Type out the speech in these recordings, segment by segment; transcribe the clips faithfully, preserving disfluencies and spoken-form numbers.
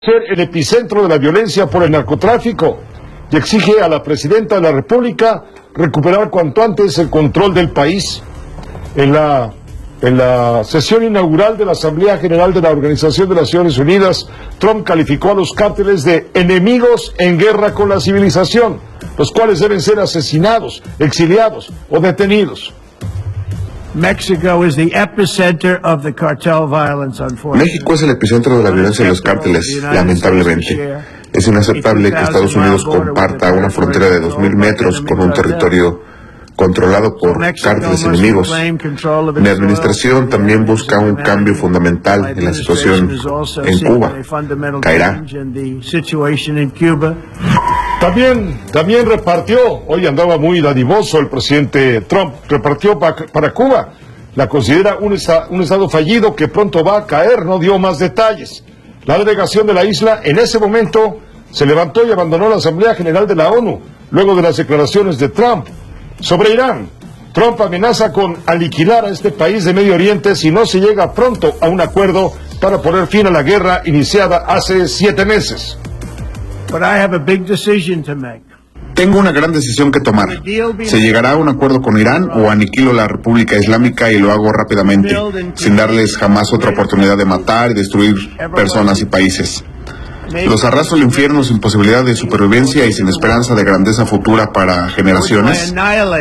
Ser el epicentro de la violencia por el narcotráfico y exige a la presidenta de la República recuperar cuanto antes el control del país. En la, en la sesión inaugural de la Asamblea General de la Organización de las Naciones Unidas, Trump calificó a los cárteles de enemigos en guerra con la civilización, los cuales deben ser asesinados, exiliados o detenidos. México es el epicentro de la violencia de los cárteles, lamentablemente. Es inaceptable que Estados Unidos comparta una frontera de dos mil metros con un territorio controlado por cárteles enemigos. Mi administración también busca un cambio fundamental en la situación en Cuba. Caerá. También, también repartió, hoy andaba muy dadivoso el presidente Trump, repartió pa, para Cuba. La considera un, esta, un estado fallido que pronto va a caer, no dio más detalles. La delegación de la isla en ese momento se levantó y abandonó la Asamblea General de la ONU, luego de las declaraciones de Trump. Sobre Irán, Trump amenaza con aniquilar a este país de Medio Oriente si no se llega pronto a un acuerdo para poner fin a la guerra iniciada hace siete meses. But I have a big decision to make. Tengo una gran decisión que tomar. ¿Se llegará a un acuerdo con Irán o aniquilo la República Islámica y lo hago rápidamente, sin darles jamás otra oportunidad de matar y destruir personas y países? Los arrastro al infierno sin posibilidad de supervivencia y sin esperanza de grandeza futura para generaciones.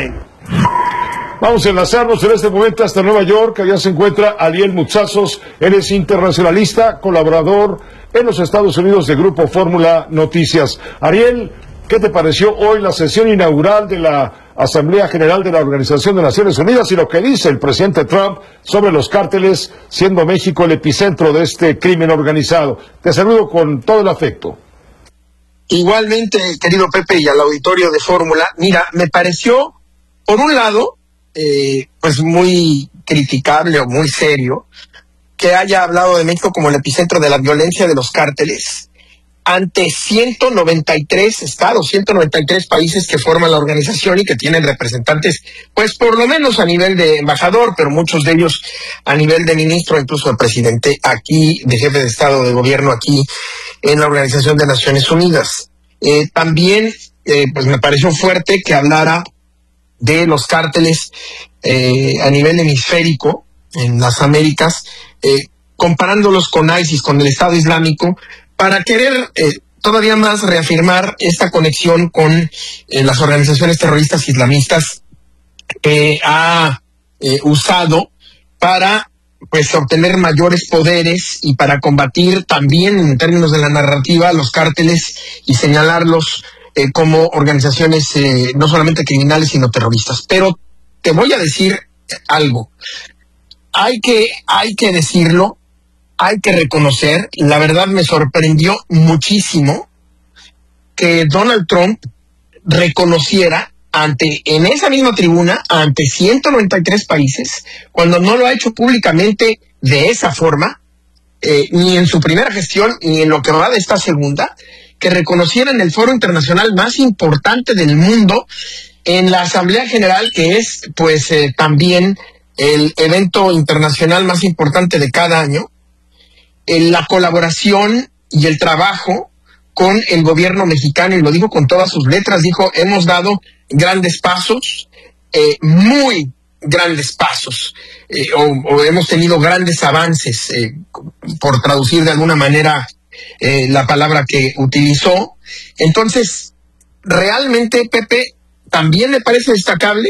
Vamos a enlazarnos en este momento hasta Nueva York. Allá se encuentra Ariel Mutsazos. Él es internacionalista, colaborador en los Estados Unidos de Grupo Fórmula Noticias. Ariel, ¿qué te pareció hoy la sesión inaugural de la Asamblea General de la Organización de Naciones Unidas y lo que dice el presidente Trump sobre los cárteles, siendo México el epicentro de este crimen organizado? Te saludo con todo el afecto. Igualmente, querido Pepe, y al auditorio de Fórmula. Mira, me pareció, por un lado, eh, pues muy criticable o muy serio que haya hablado de México como el epicentro de la violencia de los cárteles ante ciento noventa y tres estados, ciento noventa y tres países que forman la organización y que tienen representantes, pues por lo menos a nivel de embajador, pero muchos de ellos a nivel de ministro, incluso de presidente aquí, de jefe de Estado de Gobierno aquí en la Organización de Naciones Unidas. Eh, también, eh, pues me pareció fuerte que hablara de los cárteles eh, a nivel hemisférico en las Américas, eh, comparándolos con ISIS, con el Estado Islámico, para querer eh, todavía más reafirmar esta conexión con eh, las organizaciones terroristas islamistas que ha eh, usado para pues obtener mayores poderes y para combatir también en términos de la narrativa los cárteles y señalarlos eh, como organizaciones eh, no solamente criminales sino terroristas. Pero te voy a decir algo. Hay que, hay que decirlo. Hay que reconocer, la verdad me sorprendió muchísimo que Donald Trump reconociera ante, en esa misma tribuna, ante ciento noventa y tres países, cuando no lo ha hecho públicamente de esa forma, eh, ni en su primera gestión, ni en lo que va de esta segunda, que reconociera en el foro internacional más importante del mundo, en la Asamblea General, que es pues eh, también el evento internacional más importante de cada año, la colaboración y el trabajo con el gobierno mexicano, y lo dijo con todas sus letras, dijo, hemos dado grandes pasos, eh, muy grandes pasos, eh, o, o hemos tenido grandes avances, eh, por traducir de alguna manera eh, la palabra que utilizó. Entonces, realmente, Pepe, también me parece destacable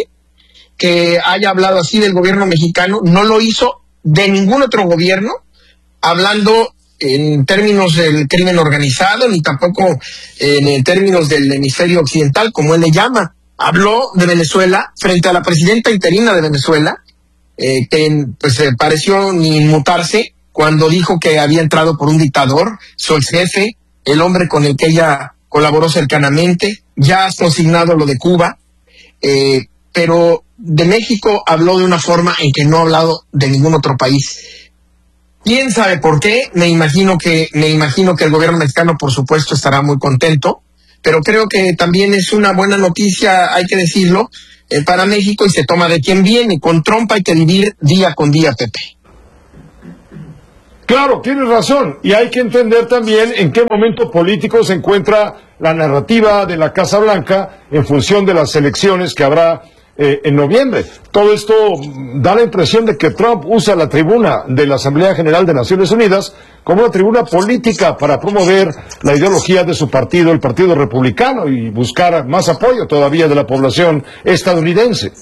que haya hablado así del gobierno mexicano. No lo hizo de ningún otro gobierno, hablando en términos del crimen organizado, ni tampoco en términos del hemisferio occidental, como él le llama. Habló de Venezuela frente a la presidenta interina de Venezuela, eh, que pues eh, pareció ni inmutarse cuando dijo que había entrado por un dictador, su ex jefe, el hombre con el que ella colaboró cercanamente. Ya has consignado lo de Cuba, eh, pero de México habló de una forma en que no ha hablado de ningún otro país. ¿Quién sabe por qué? Me imagino que, me imagino que el gobierno mexicano, por supuesto, estará muy contento, pero creo que también es una buena noticia, hay que decirlo, eh, para México, y se toma de quien viene. Con Trump hay que vivir día con día, Pepe. Claro, tienes razón, y hay que entender también en qué momento político se encuentra la narrativa de la Casa Blanca en función de las elecciones que habrá eh, en noviembre. Todo esto da la impresión de que Trump usa la tribuna de la Asamblea General de Naciones Unidas como una tribuna política para promover la ideología de su partido, el Partido Republicano, y buscar más apoyo todavía de la población estadounidense.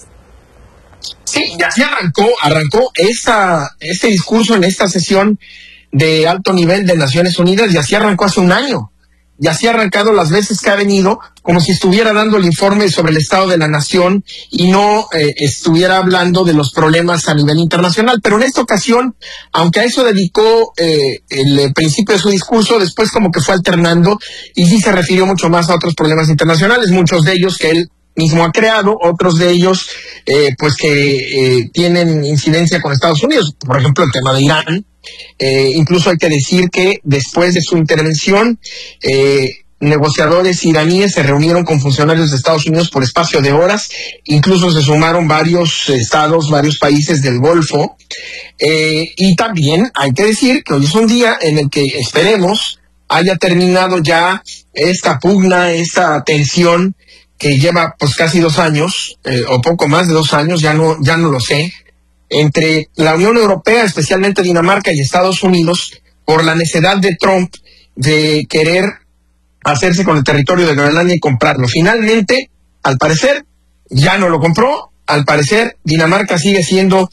Sí, ya se arrancó, arrancó esta, este discurso en esta sesión de alto nivel de Naciones Unidas, ya se arrancó hace un año. Ya se ha arrancado las veces que ha venido, como si estuviera dando el informe sobre el estado de la nación y no eh, estuviera hablando de los problemas a nivel internacional. Pero en esta ocasión, aunque a eso dedicó eh, el principio de su discurso, después como que fue alternando y sí se refirió mucho más a otros problemas internacionales, muchos de ellos que él mismo ha creado, otros de ellos eh, pues que eh, tienen incidencia con Estados Unidos, por ejemplo el tema de Irán. Eh, incluso hay que decir que después de su intervención, eh, negociadores iraníes se reunieron con funcionarios de Estados Unidos por espacio de horas, incluso se sumaron varios estados, varios países del Golfo, eh, y también hay que decir que hoy es un día en el que esperemos haya terminado ya esta pugna, esta tensión que lleva pues casi dos años, eh, o poco más de dos años, ya no, ya no lo sé, entre la Unión Europea, especialmente Dinamarca y Estados Unidos, por la necesidad de Trump de querer hacerse con el territorio de Groenlandia y comprarlo. Finalmente, al parecer, ya no lo compró. Al parecer, Dinamarca sigue siendo,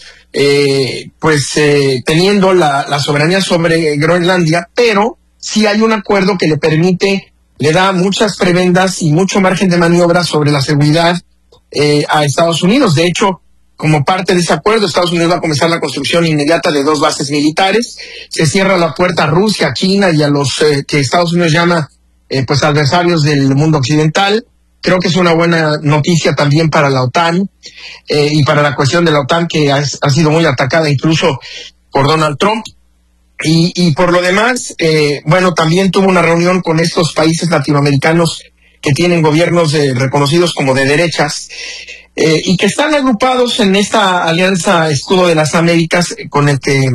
eh, pues, eh, teniendo la, la soberanía sobre Groenlandia, pero sí hay un acuerdo que le permite, le da muchas prebendas y mucho margen de maniobra sobre la seguridad eh, a Estados Unidos. De hecho, como parte de ese acuerdo, Estados Unidos va a comenzar la construcción inmediata de dos bases militares. Se cierra la puerta a Rusia, a China y a los eh, que Estados Unidos llama eh, pues adversarios del mundo occidental. Creo que es una buena noticia también para la OTAN eh, y para la cuestión de la OTAN, que ha, ha sido muy atacada incluso por Donald Trump. Y, y por lo demás, eh, bueno, también tuvo una reunión con estos países latinoamericanos que tienen gobiernos eh, reconocidos como de derechas, eh, y que están agrupados en esta alianza Escudo de las Américas, eh, con el que,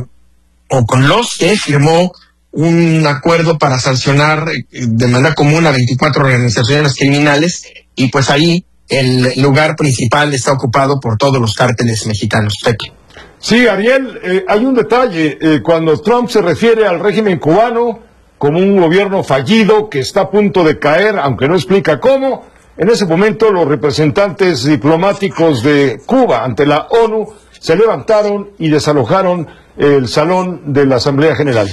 o con los que firmó un acuerdo para sancionar eh, de manera común a veinticuatro organizaciones criminales, y pues ahí el lugar principal está ocupado por todos los cárteles mexicanos. Pepe. Sí, Ariel, eh, hay un detalle. Eh, cuando Trump se refiere al régimen cubano como un gobierno fallido que está a punto de caer, aunque no explica cómo, en ese momento los representantes diplomáticos de Cuba ante la ONU se levantaron y desalojaron el salón de la Asamblea General.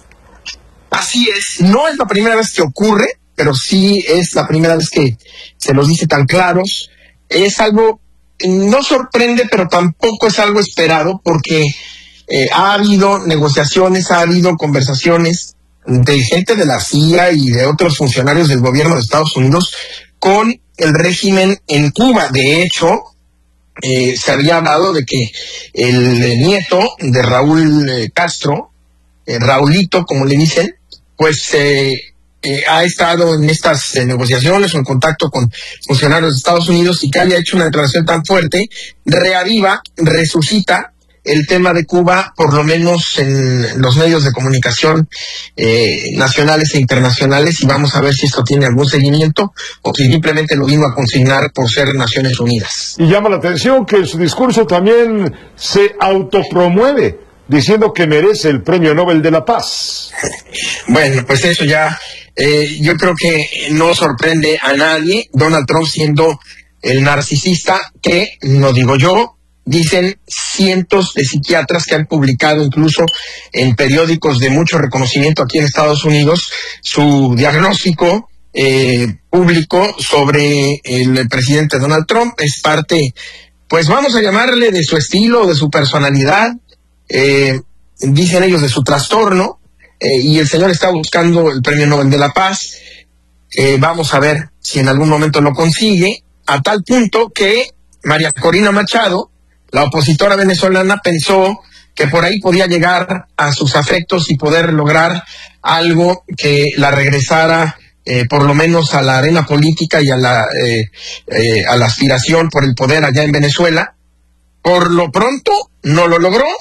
Así es, no es la primera vez que ocurre, pero sí es la primera vez que se los dice tan claros. Es algo, no sorprende, pero tampoco es algo esperado, porque eh, ha habido negociaciones, ha habido conversaciones de gente de la C I A y de otros funcionarios del gobierno de Estados Unidos con el régimen en Cuba. De hecho, eh, se había hablado de que el nieto de Raúl eh, Castro, eh, Raulito, como le dicen, pues eh, eh, ha estado en estas eh, negociaciones o en contacto con funcionarios de Estados Unidos, y que haya hecho una declaración tan fuerte, reaviva, resucita el tema de Cuba, por lo menos en los medios de comunicación eh, nacionales e internacionales, y vamos a ver si esto tiene algún seguimiento o si simplemente lo vino a consignar por ser Naciones Unidas. Y llama la atención que en su discurso también se autopromueve, diciendo que merece el Premio Nobel de la Paz. Bueno, pues eso ya, eh, yo creo que no sorprende a nadie. Donald Trump siendo el narcisista que, no digo yo, dicen cientos de psiquiatras que han publicado incluso en periódicos de mucho reconocimiento aquí en Estados Unidos su diagnóstico eh, público sobre el presidente Donald Trump. Es parte, pues vamos a llamarle, de su estilo, de su personalidad, eh, dicen ellos de su trastorno, eh, y el señor está buscando el Premio Nobel de la Paz. Eh, vamos a ver si en algún momento lo consigue, a tal punto que María Corina Machado, la opositora venezolana, pensó que por ahí podía llegar a sus afectos y poder lograr algo que la regresara eh, por lo menos a la arena política y a la, eh, eh, a la aspiración por el poder allá en Venezuela. Por lo pronto no lo logró.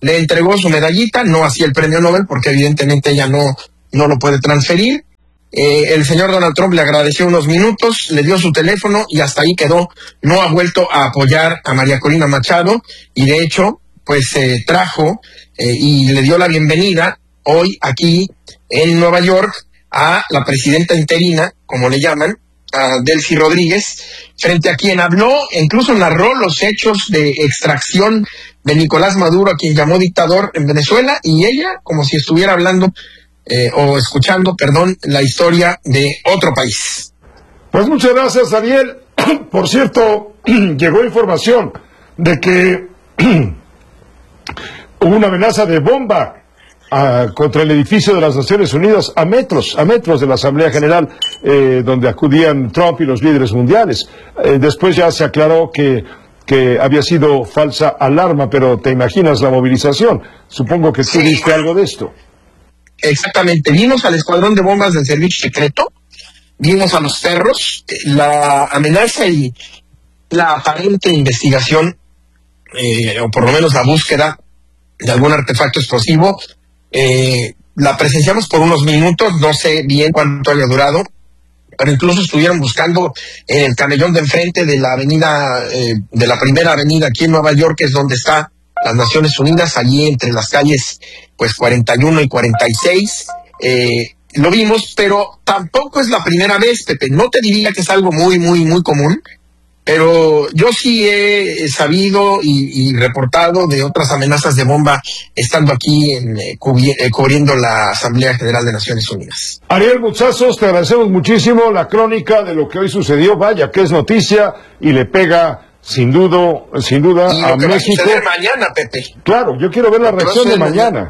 le entregó su medallita, no así el premio Nobel, porque evidentemente ella no, no lo puede transferir. Eh, el señor Donald Trump le agradeció unos minutos, le dio su teléfono y hasta ahí quedó. No ha vuelto a apoyar a María Corina Machado y de hecho, pues eh, trajo eh, y le dio la bienvenida hoy aquí en Nueva York a la presidenta interina, como le llaman, a Delcy Rodríguez, frente a quien habló, incluso narró los hechos de extracción de Nicolás Maduro, a quien llamó dictador en Venezuela, y ella, como si estuviera hablando eh, o escuchando, perdón, la historia de otro país. Pues muchas gracias, Ariel. Por cierto, llegó información de que hubo una amenaza de bomba a, contra el edificio de las Naciones Unidas a metros, a metros de la Asamblea General, eh, donde acudían Trump y los líderes mundiales. Eh, después ya se aclaró que, que había sido falsa alarma, pero te imaginas la movilización. Supongo que tú viste algo de esto. Exactamente. Vimos al escuadrón de bombas del servicio secreto, vimos a los perros, la amenaza y la aparente investigación, eh, o por lo menos la búsqueda de algún artefacto explosivo. Eh, la presenciamos por unos minutos, no sé bien cuánto haya durado, pero incluso estuvieron buscando en el camellón de enfrente de la avenida, eh, de la primera avenida aquí en Nueva York, que es donde está las Naciones Unidas, allí entre las calles pues cuarenta y uno y cuarenta y seis. Eh, lo vimos, pero tampoco es la primera vez, Pepe. No te diría que es algo muy, muy, muy común, pero yo sí he sabido y, y reportado de otras amenazas de bomba estando aquí en, eh, cubri- eh, cubriendo la Asamblea General de Naciones Unidas. Ariel Muchazos, te agradecemos muchísimo la crónica de lo que hoy sucedió. Vaya que es noticia y le pega sin duda, sin duda y a lo que México. Va a suceder mañana, Pepe. Claro, yo quiero ver la reacción de mañana.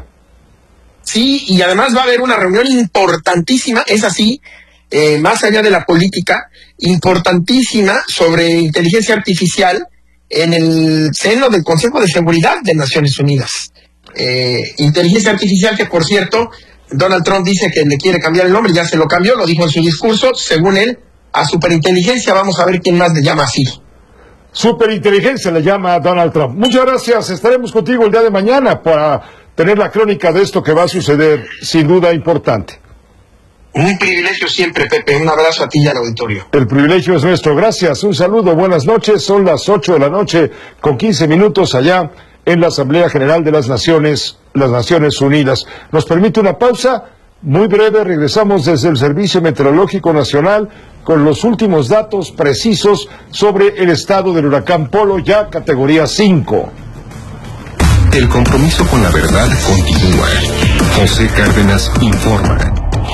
Sí, y además va a haber una reunión importantísima, es así, eh, más allá de la política, importantísima sobre inteligencia artificial en el seno del Consejo de Seguridad de Naciones Unidas. Eh, inteligencia artificial que, por cierto, Donald Trump dice que le quiere cambiar el nombre, ya se lo cambió, lo dijo en su discurso, según él, a superinteligencia. Vamos a ver quién más le llama así. Superinteligencia le llama a Donald Trump. Muchas gracias, estaremos contigo el día de mañana para tener la crónica de esto que va a suceder, sin duda importante. Un privilegio siempre, Pepe. Un abrazo a ti y al auditorio. El privilegio es nuestro. Gracias. Un saludo. Buenas noches. Son las ocho de la noche con quince minutos allá en la Asamblea General de las Naciones, las Naciones Unidas. ¿Nos permite una pausa? Muy breve. Regresamos desde el Servicio Meteorológico Nacional con los últimos datos precisos sobre el estado del huracán Polo, ya categoría cinco. El compromiso con la verdad continúa. José Cárdenas informa.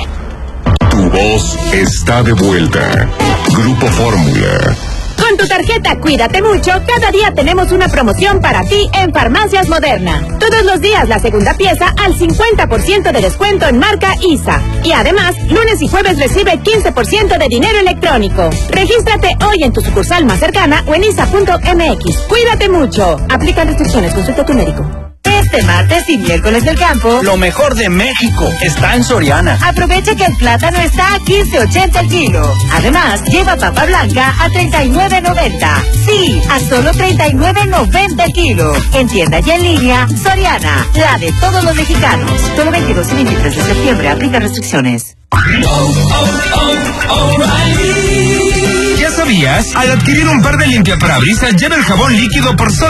Tu voz está de vuelta. Grupo Fórmula. Con tu tarjeta Cuídate Mucho, cada día tenemos una promoción para ti en Farmacias Moderna. Todos los días la segunda pieza al cincuenta por ciento de descuento en marca I S A. Y además, lunes y jueves recibe quince por ciento de dinero electrónico. Regístrate hoy en tu sucursal más cercana o en isa punto eme equis. Cuídate mucho. Aplican restricciones, consulta a tu médico. Este martes y miércoles del campo, lo mejor de México está en Soriana. Aprovecha que el plátano está a quince ochenta el kilo. Además, lleva papa blanca a treinta y nueve noventa. Sí, a solo treinta y nueve noventa el kilo. En tienda y en línea, Soriana, la de todos los mexicanos. Solo veintidós y veintitrés de septiembre, aplica restricciones. Oh, oh, oh, ¿Ya sabías? Al adquirir un par de limpiaparabrisas, lleva el jabón líquido por solo